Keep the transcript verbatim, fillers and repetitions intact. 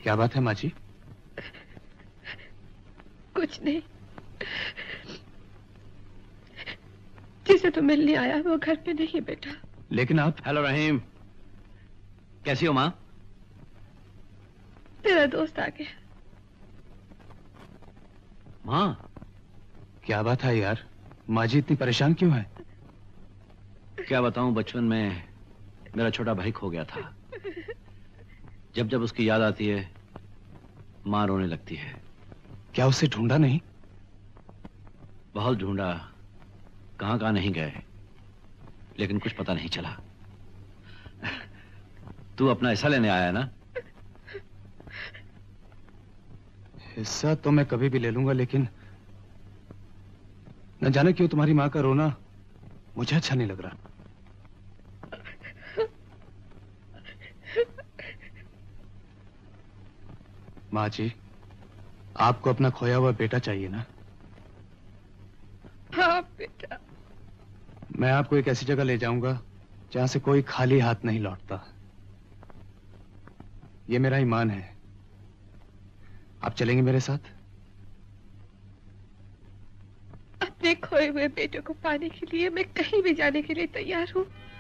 क्या बात है माँ जी? कुछ नहीं। जिसे तो मिलने आया वो घर पे नहीं बेटा। लेकिन आप... हेलो रहीम, कैसी हो माँ? तेरा दोस्त आ गया। माँ, क्या बात है यार, माँ जी इतनी परेशान क्यों है? क्या बताऊं, बचपन में मेरा छोटा भाई खो गया था। जब जब उसकी याद आती है माँ रोने लगती है। क्या उसे ढूंढा नहीं? बहुत ढूंढा, कहां कहां नहीं गए, लेकिन कुछ पता नहीं चला। तू अपना हिस्सा लेने आया ना? हिस्सा तो मैं कभी भी ले लूंगा, लेकिन न जाने क्यों तुम्हारी माँ का रोना मुझे अच्छा नहीं लग रहा। माँ जी, आपको अपना खोया हुआ बेटा चाहिए ना? हाँ बेटा। मैं आपको एक ऐसी जगह ले जाऊंगा जहां से कोई खाली हाथ नहीं लौटता। ये मेरा ईमान है। आप चलेंगे मेरे साथ? अपने खोए हुए बेटे को पाने के लिए मैं कहीं भी जाने के लिए तैयार हूँ।